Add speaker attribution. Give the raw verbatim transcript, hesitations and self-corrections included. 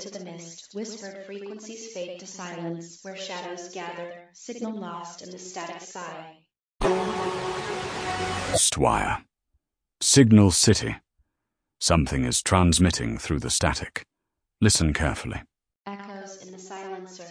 Speaker 1: into the mist, whispered frequencies fade to silence, where shadows gather, signal lost in the static sigh.
Speaker 2: Stwire. Signal City. Something is transmitting through the static. Listen carefully.
Speaker 1: Echoes in the silencer,